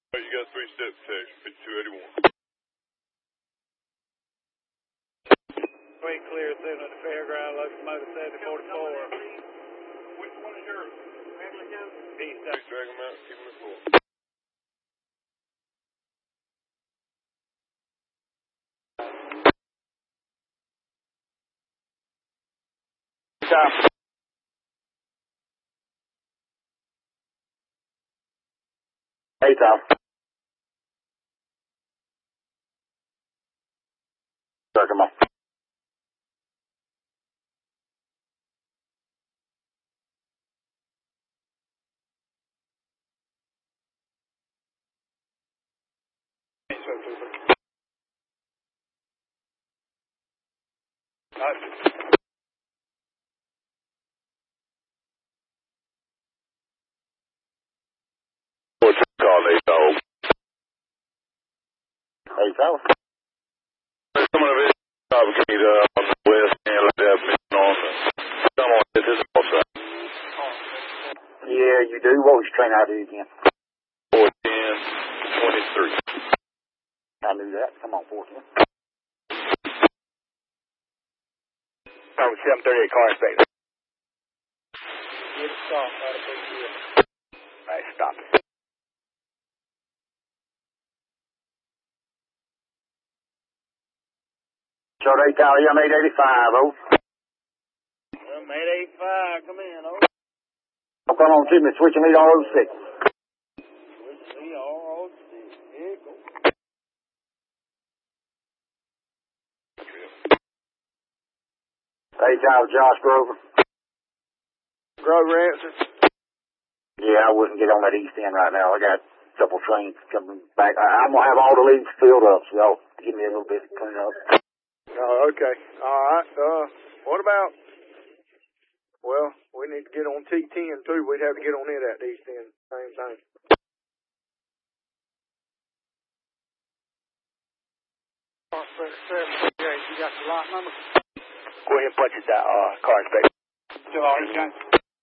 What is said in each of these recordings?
You got 3-step protection, 5281. Way clear, sitting at the fairground, locomotive 7044. Which one is yours? East. Please drag them out, keep them at 4. Stop. Hey, Tom. Come on. What's it called, 8-0? 8-0. Some of it propagate on the west end like that, on some on this is also Yeah, you do. What was your train ID again? 410-23. I knew that. Come on, 410. Number 738, car inspector. Get a stop. That'll be good. All right, stop it. Short 8 Tower, I'm 885, oh. I'm 885, come in, oh. Oh, come on, Jimmy, switching me to R06. See, all here go. Hey, Tower, Josh Grover. Grover answer. Yeah, I wouldn't get on that east end right now. I got a couple trains coming back. I'm going to have all the leads filled up, so y'all give me a little bit to clean up. Oh, okay. All right. What about, well, we need to get on T10 too. We'd have to get on it at the east end. Same thing. You got the lot number? Go ahead and punch it down, car inspector. Still all you got?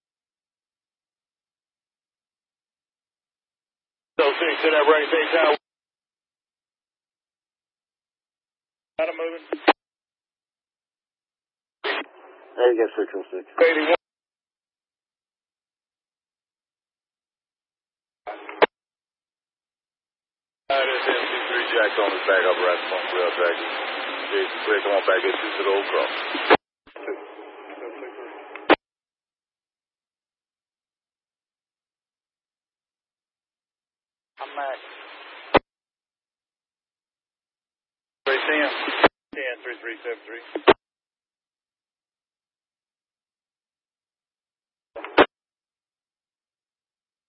So 6 to that range, 8 tower. Got him moving. There you go, 606. 81. This MC3 Jack's on his back up right from rail track. Jason Clear, come on back, get you to the old cross. I'm back. 10-3373.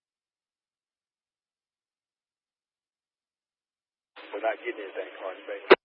We're not getting anything, car inspector.